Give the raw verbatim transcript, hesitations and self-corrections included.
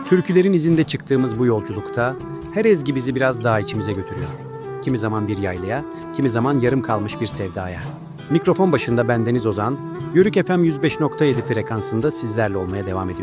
Türkülerin izinde çıktığımız bu yolculukta her ezgi bizi biraz daha içimize götürüyor. Kimi zaman bir yaylaya, kimi zaman yarım kalmış bir sevdaya. Mikrofon başında bendeniz Ozan, Yörük F M yüz beş nokta yedi frekansında sizlerle olmaya devam ediyor.